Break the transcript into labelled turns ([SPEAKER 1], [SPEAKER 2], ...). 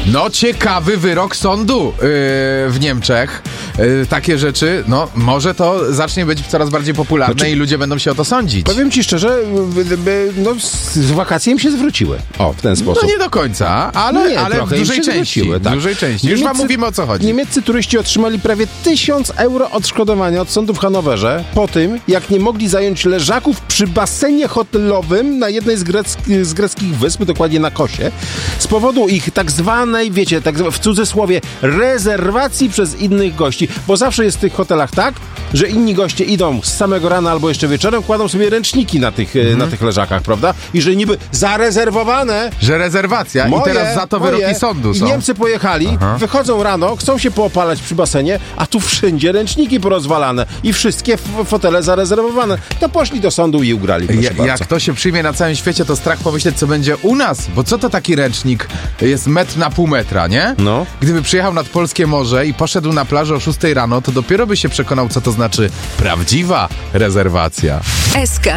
[SPEAKER 1] No, ciekawy wyrok sądu w Niemczech. Takie rzeczy, no, może to zacznie być coraz bardziej popularne i ludzie będą się o to sądzić.
[SPEAKER 2] Powiem ci szczerze, no, z wakacji im się zwróciły. O, w ten sposób.
[SPEAKER 1] No nie do końca, ale w dużej części. Tak. W dużej części. Już wam mówimy, o co chodzi.
[SPEAKER 2] Niemieccy turyści otrzymali prawie 1000 euro odszkodowania od sądu w Hanowerze po tym, jak nie mogli zająć leżaków przy basenie hotelowym na jednej z greckich wysp, dokładnie na Kosie, z powodu ich tak zwanej, wiecie, w cudzysłowie, rezerwacji przez innych gości. Bo zawsze jest w tych hotelach tak, że inni goście idą z samego rana albo jeszcze wieczorem, kładą sobie ręczniki na tych leżakach, prawda? I że niby zarezerwowane.
[SPEAKER 1] Że rezerwacja i teraz za to wyroki sądu są.
[SPEAKER 2] I Niemcy pojechali, wychodzą rano, chcą się poopalać przy basenie, a tu wszędzie ręczniki porozwalane i wszystkie fotele zarezerwowane. To poszli do sądu i ugrali, proszę bardzo.
[SPEAKER 1] Jak to się przyjmie na całym świecie, to strach pomyśleć, co będzie u nas. Bo co to taki ręcznik? Jest metr na pół metra, nie?
[SPEAKER 2] No.
[SPEAKER 1] Gdyby przyjechał nad polskie morze i poszedł na plażę o 6 rano, to dopiero by się przekonał, co to znaczy prawdziwa rezerwacja.